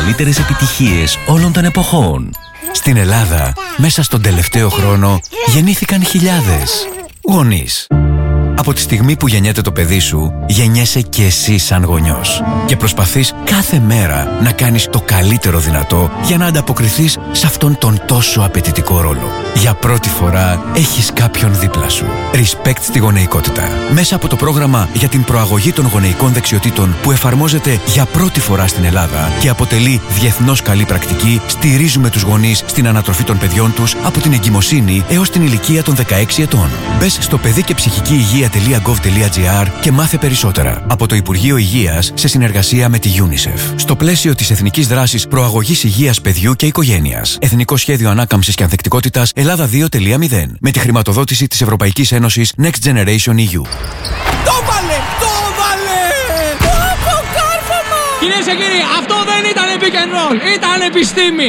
μεγαλύτερες επιτυχίες όλων των εποχών. Στην Ελλάδα, μέσα στον τελευταίο χρόνο, γεννήθηκαν χιλιάδες γονείς. Από τη στιγμή που γεννιέται το παιδί σου, γεννιέσαι και εσύ σαν γονιός. Και προσπαθείς κάθε μέρα να κάνεις το καλύτερο δυνατό για να ανταποκριθείς σε αυτόν τον τόσο απαιτητικό ρόλο. Για πρώτη φορά έχεις κάποιον δίπλα σου. Respect στη γονεϊκότητα. Μέσα από το πρόγραμμα για την προαγωγή των γονεϊκών δεξιοτήτων που εφαρμόζεται για πρώτη φορά στην Ελλάδα και αποτελεί διεθνώς καλή πρακτική, στηρίζουμε τους γονείς στην ανατροφή των παιδιών τους από την εγκυμοσύνη έως την ηλικία των 16 ετών. Μπες στο παιδική-και-ψυχική-υγεία.gov.gr και μάθε περισσότερα. Από το Υπουργείο Υγείας σε συνεργασία με τη UNICEF. Στο πλαίσιο της Εθνικής Δράσης Προαγωγής Υγείας Παιδιού και Οικογένειας. Εθνικό Σχέδιο Ανάκαμψης και Ανθεκτικότητας Ελλάδα 2.0. Με τη χρηματοδότηση της Ευρωπαϊκής Ένωσης Next Generation EU. Το βάλε! Το βάλε! Το κάρφωμα! Κυρίες και κύριοι, αυτό δεν ήταν pick and roll, ήταν επιστήμη!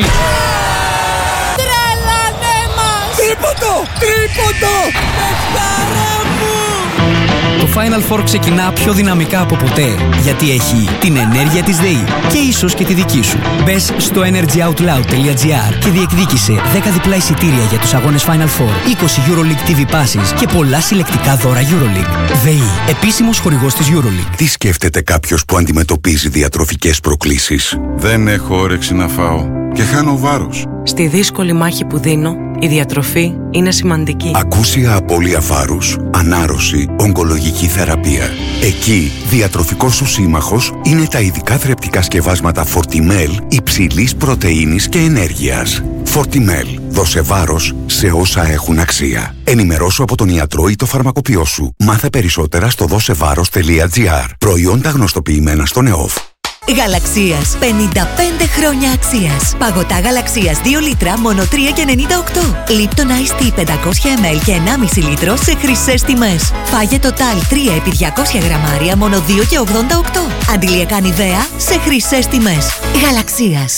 Τρελανέ μας! Τρίποντο! Τρίποντο! Παιχτάρα μου! Το Final Four ξεκινά πιο δυναμικά από ποτέ, γιατί έχει την ενέργεια της ΔΕΗ και ίσως και τη δική σου. Μπες στο energyoutloud.gr και διεκδίκησε 10 διπλά εισιτήρια για τους αγώνες Final Four, 20 EuroLeague TV passes και πολλά συλλεκτικά δώρα EuroLeague. ΔΕΗ, επίσημος χορηγός της EuroLeague. Τι σκέφτεται κάποιος που αντιμετωπίζει διατροφικές προκλήσεις? Δεν έχω όρεξη να φάω και χάνω βάρος. Στη δύσκολη μάχη που δίνω, η διατροφή είναι σημαντική. Ακούσια απώλεια βάρους, ανάρρωση, ογκολογική θεραπεία. Εκεί, διατροφικός σου σύμμαχος είναι τα ειδικά θρεπτικά σκευάσματα Fortimel υψηλής πρωτεΐνης και ενέργειας. Fortimel. Δώσε βάρος σε όσα έχουν αξία. Ενημερώσου από τον ιατρό ή το φαρμακοποιό σου. Μάθε περισσότερα στο δώσεβάρος.gr. Προϊόντα γνωστοποιημένα στον ΕΟΦ. Γαλαξίας. 55 χρόνια αξίας. Παγωτά Γαλαξίας 2 λίτρα μόνο 3,98. Lipton Ice Tea 500 ml και 1,5 λίτρο σε χρυσές τιμές. Φάγε Total 3 επί 200 γραμμάρια μόνο 2,88. Αντιλιακά Νιβαία σε χρυσές τιμές. Γαλαξίας.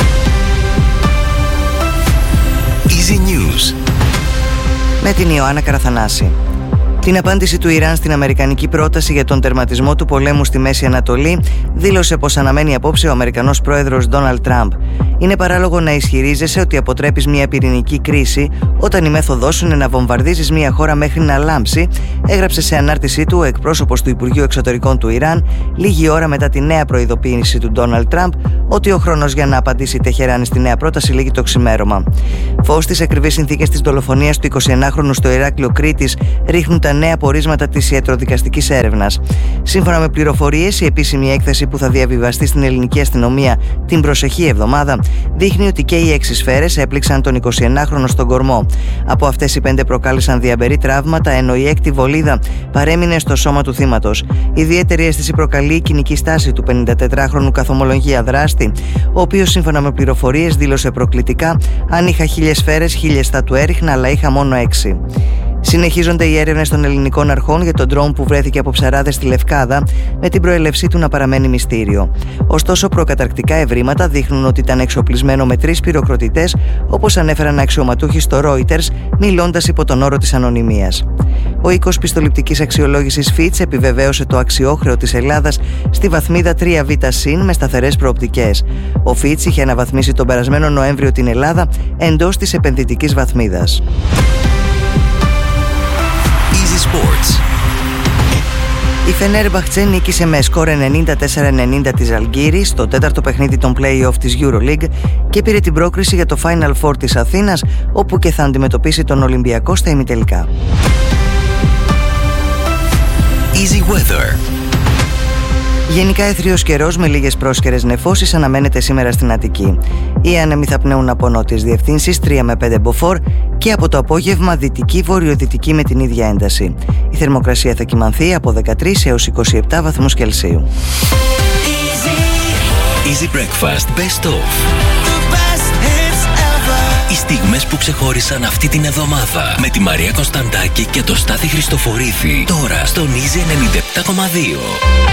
Easy News. Με την Ιωάννα Καραθανάση. Την απάντηση του Ιράν στην αμερικανική πρόταση για τον τερματισμό του πολέμου στη Μέση Ανατολή δήλωσε πως αναμένει απόψε ο Αμερικανός πρόεδρος Ντόναλντ Τραμπ. Είναι παράλογο να ισχυρίζεσαι ότι αποτρέπεις μια πυρηνική κρίση όταν η μέθοδός σου είναι να βομβαρδίζεις μια χώρα μέχρι να λάμψει, έγραψε σε ανάρτησή του ο εκπρόσωπος του Υπουργείου Εξωτερικών του Ιράν, λίγη ώρα μετά τη νέα προειδοποίηση του Ντόναλντ Τραμπ ότι ο χρόνος για να απαντήσει η Τεχεράνη στη νέα πρόταση λήγει το ξημέρωμα. Φως στις ακριβείς συνθήκες της δολοφονίας του 21χρονου στο Ηράκλειο Κρήτης ρίχνουν τα νέα πορίσματα της ιατροδικαστικής έρευνας. Σύμφωνα με πληροφορίες, η επίσημη έκθεση που θα διαβιβαστεί στην ελληνική αστυνομία την προσεχή εβδομάδα δείχνει ότι και οι 6 σφαίρες έπληξαν τον 21χρονο στον κορμό. Από αυτές οι 5 προκάλεσαν διαμπερή τραύματα, ενώ η 6η βολίδα παρέμεινε στο σώμα του θύματος. Ιδιαίτερη αίσθηση προκαλεί η κοινική στάση του 54χρονου καθομολογία δράστη, ο οποίος σύμφωνα με πληροφορίες δήλωσε προκλητικά: «Αν είχα 1000 σφαίρες, 1000 θα του έριχνα, αλλά είχα μόνο 6». Συνεχίζονται οι έρευνες των ελληνικών αρχών για τον ντρόουν που βρέθηκε από ψαράδες στη Λευκάδα, με την προέλευσή του να παραμένει μυστήριο. Ωστόσο, προκαταρκτικά ευρήματα δείχνουν ότι ήταν εξοπλισμένο με 3 πυροκροτητές, όπως ανέφεραν αξιωματούχοι στο Reuters, μιλώντας υπό τον όρο της ανωνυμίας. Ο οίκος πιστοληπτικής αξιολόγησης Fitch επιβεβαίωσε το αξιόχρεο της Ελλάδας στη βαθμίδα 3β- με σταθερές προοπτικές. Ο Fitch είχε αναβαθμίσει τον περασμένο Νοέμβριο την Ελλάδα εντός της επενδυτικής βαθμίδας. Sports. Η Φενέρμπαχτσε νίκησε με σκορ 94-90 της Ζαλγκίρις στο 4ο παιχνίδι των play-off της EuroLeague και πήρε την πρόκριση για το Final Four της Αθήνας, όπου και θα αντιμετωπίσει τον Ολυμπιακό στα ημιτελικά. Easy Weather. Γενικά αιθρίος καιρός με λίγες πρόσχερες νεφώσεις αναμένεται σήμερα στην Αττική. Οι άνεμοι θα πνέουν από νότιες διευθύνσεις 3 με 5 μποφόρ και από το απόγευμα δυτική-βορειοδυτική με την ίδια ένταση. Η θερμοκρασία θα κυμανθεί από 13 έως 27 βαθμούς Κελσίου. Easy Breakfast Best Of. Οι στιγμές που ξεχώρισαν αυτή την εβδομάδα με τη Μαρία Κωνσταντάκη και το Στάθη Χριστοφορίδη τώρα στον Easy 97,2.